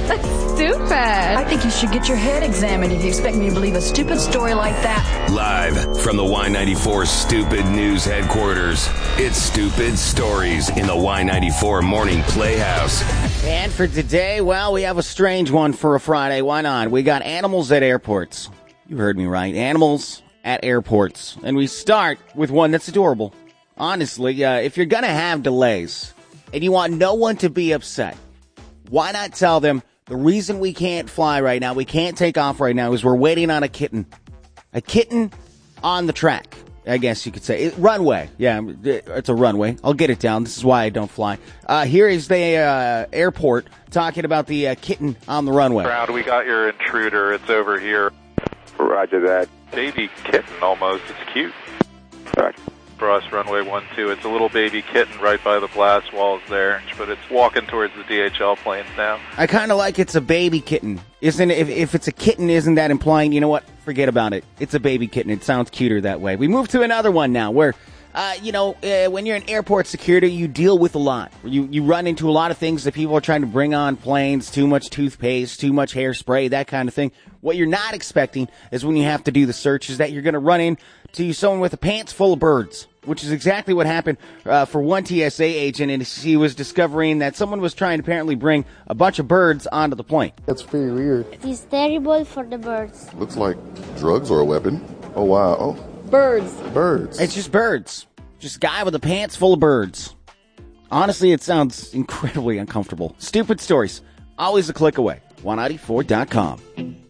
That's stupid. I think you should get your head examined if you expect me to believe a stupid story like that. Live from the Y94 Stupid News headquarters, it's Stupid Stories in the Y94 Morning Playhouse. And for today, well, we have a strange one for a Friday. Why not? We got animals at airports. You heard me right. Animals at airports. And we start with one that's adorable. Honestly, if you're going to have delays and you want no one to be upset, why not tell them the reason we can't fly right now, we can't take off right now, is we're waiting on a kitten. A kitten on the track, I guess you could say. Runway. Yeah, it's a runway. I'll get it down. This is why I don't fly. Here is the airport talking about the kitten on the runway. Ground, we got your intruder. It's over here. Roger that. Baby kitten almost. It's cute. Roger. Cross runway 12. It's a little baby kitten right by the blast walls there, but it's walking towards the DHL planes now. I kind of like it's a baby kitten. Isn't it? If it's a kitten, isn't that implying, you know what? Forget about it. It's a baby kitten. It sounds cuter that way. We move to another one now where, when you're in airport security, you deal with a lot. You run into a lot of things that people are trying to bring on planes, too much toothpaste, too much hairspray, that kind of thing. What you're not expecting is when you have to do the search is that you're going to run into someone with a pants full of birds, which is exactly what happened for one TSA agent, and she was discovering that someone was trying to apparently bring a bunch of birds onto the plane. That's very weird. It's terrible for the birds. Looks like drugs or a weapon. Oh, wow. Oh. Birds. Birds. It's just birds. Just a guy with a pants full of birds. Honestly, it sounds incredibly uncomfortable. Stupid stories. Always a click away. 194.com.